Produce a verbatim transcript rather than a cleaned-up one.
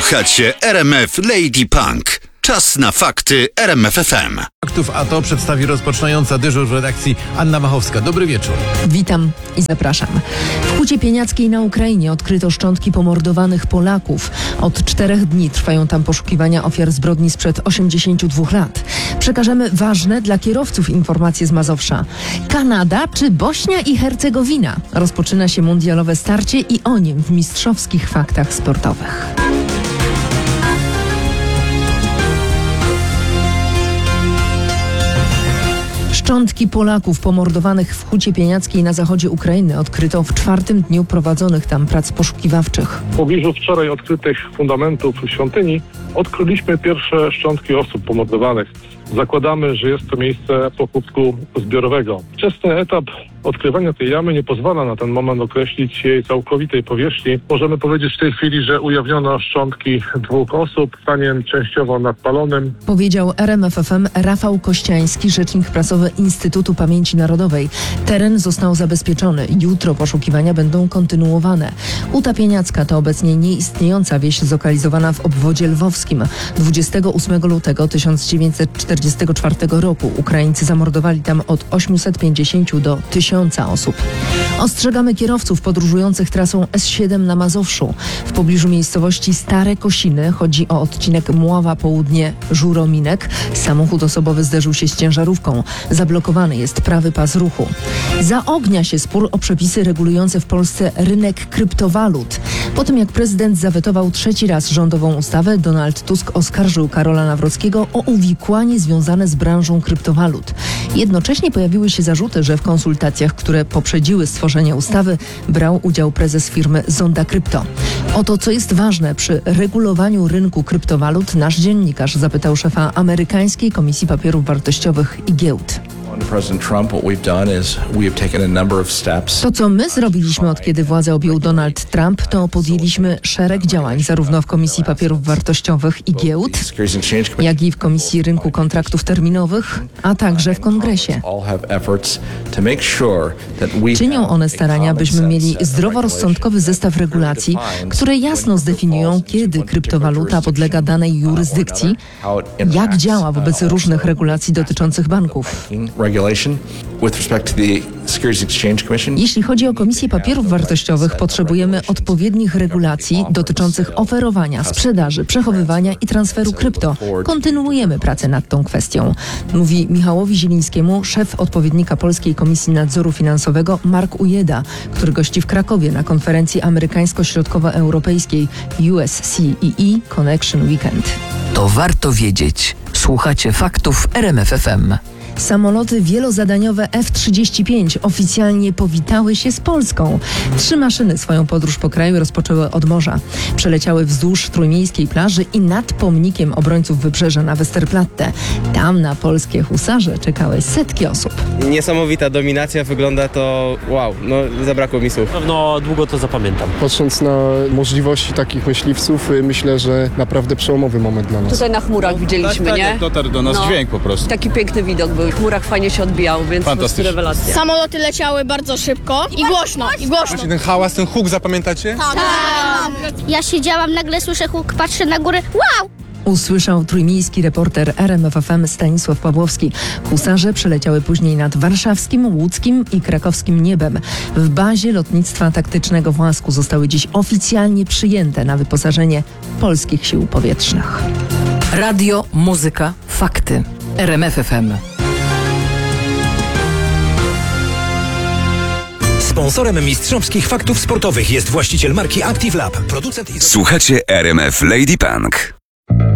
Słuchacie R M F Lady Punk. Czas na fakty R M F F M. Faktów, a to przedstawi rozpoczynająca dyżur w redakcji Anna Machowska. Dobry wieczór. Witam i zapraszam. W Hucie Pieniackiej na Ukrainie odkryto szczątki pomordowanych Polaków. Od czterech dni trwają tam poszukiwania ofiar zbrodni sprzed osiemdziesięciu dwóch lat. Przekażemy ważne dla kierowców informacje z Mazowsza. Kanada czy Bośnia i Hercegowina? Rozpoczyna się mundialowe starcie i o nim w mistrzowskich faktach sportowych. Szczątki Polaków pomordowanych w Hucie Pieniackiej na zachodzie Ukrainy odkryto w czwartym dniu prowadzonych tam prac poszukiwawczych. W pobliżu wczoraj odkrytych fundamentów świątyni odkryliśmy pierwsze szczątki osób pomordowanych. Zakładamy, że jest to miejsce pochówku zbiorowego. Wczesny etap odkrywania tej jamy nie pozwala na ten moment określić jej całkowitej powierzchni. Możemy powiedzieć w tej chwili, że ujawniono szczątki dwóch osób w stanie częściowo nadpalonym. Powiedział R M F F M Rafał Kościański, rzecznik prasowy Instytutu Pamięci Narodowej. Teren został zabezpieczony. Jutro poszukiwania będą kontynuowane. Huta Pieniacka to obecnie nieistniejąca wieś zlokalizowana w obwodzie lwowskim. dwudziestego ósmego lutego tysiąc dziewięćset czterdziestego czwartego roku Ukraińcy zamordowali tam od osiemset pięćdziesięciu do tysiąca osób. Ostrzegamy kierowców podróżujących trasą S siedem na Mazowszu. W pobliżu miejscowości Stare Kosiny chodzi o odcinek Mława Południe Żurominek. Samochód osobowy zderzył się z ciężarówką. Zablokowany jest prawy pas ruchu. Zaognia się spór o przepisy regulujące w Polsce rynek kryptowalut. Po tym jak prezydent zawetował trzeci raz rządową ustawę, Donald Tusk oskarżył Karola Nawrockiego o uwikłanie związane z branżą kryptowalut. Jednocześnie pojawiły się zarzuty, że w konsultacjach, które poprzedziły stworzenie ustawy, brał udział prezes firmy Zonda Krypto. O to, co jest ważne przy regulowaniu rynku kryptowalut, nasz dziennikarz zapytał szefa amerykańskiej Komisji Papierów Wartościowych i Giełd. To, co my zrobiliśmy od kiedy władzę objął Donald Trump, to podjęliśmy szereg działań, zarówno w Komisji Papierów Wartościowych i Giełd, jak i w Komisji Rynku Kontraktów Terminowych, a także w Kongresie. Czynią one starania, byśmy mieli zdroworozsądkowy zestaw regulacji, które jasno zdefiniują, kiedy kryptowaluta podlega danej jurysdykcji, jak działa wobec różnych regulacji dotyczących banków. Jeśli chodzi o Komisję Papierów Wartościowych, potrzebujemy odpowiednich regulacji dotyczących oferowania, sprzedaży, przechowywania i transferu krypto. Kontynuujemy pracę nad tą kwestią, mówi Michałowi Zielińskiemu szef odpowiednika Polskiej Komisji Nadzoru Finansowego Mark Ujeda, który gości w Krakowie na konferencji amerykańsko-środkowoeuropejskiej U S C E E Connection Weekend. To warto wiedzieć. Słuchacie faktów R M F F M. Samoloty wielozadaniowe F trzydzieści pięć oficjalnie powitały się z Polską. Trzy maszyny swoją podróż po kraju rozpoczęły od morza. Przeleciały wzdłuż trójmiejskiej plaży i nad pomnikiem obrońców wybrzeża na Westerplatte. Tam na polskie husarze czekały setki osób. Niesamowita dominacja, wygląda to wow, no zabrakło mi słów. Pewno długo to zapamiętam. Patrząc na możliwości takich myśliwców, myślę, że naprawdę przełomowy moment dla nas. Tutaj na chmurach widzieliśmy, tak, nie? Tak, dotarł do nas no, dźwięk po prostu. Taki piękny widok był. W chmurach fajnie się odbijał, więc po prostu rewelacja. Samoloty leciały bardzo szybko i głośno, i głośno. Ten hałas, ten huk zapamiętacie? Tak. tak. Ja siedziałam, nagle słyszę huk, patrzę na górę, wow! Usłyszał trójmiejski reporter R M F F M Stanisław Pawłowski. Husarze przeleciały później nad warszawskim, łódzkim i krakowskim niebem. W bazie lotnictwa taktycznego w Łasku zostały dziś oficjalnie przyjęte na wyposażenie polskich sił powietrznych. Radio, muzyka, fakty. R M F F M. Sponsorem mistrzowskich faktów sportowych jest właściciel marki Active Lab. Producent jest... Słuchacie R M F Lady Punk.